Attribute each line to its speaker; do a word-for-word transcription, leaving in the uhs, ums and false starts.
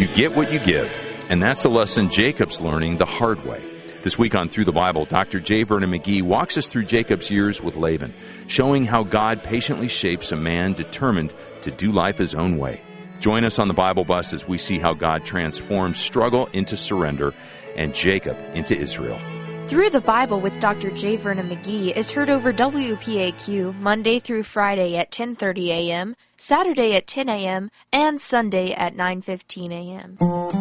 Speaker 1: You get what you give, and that's a lesson Jacob's learning the hard way. This week on Through the Bible, Doctor J. Vernon McGee walks us through Jacob's years with Laban, showing how God patiently shapes a man determined to do life his own way. Join us on the Bible Bus as we see how God transforms struggle into surrender and Jacob into Israel.
Speaker 2: Through the Bible with Doctor J. Vernon McGee is heard over W P A Q Monday through Friday at ten thirty a.m., Saturday at ten a.m., and Sunday at nine fifteen a.m.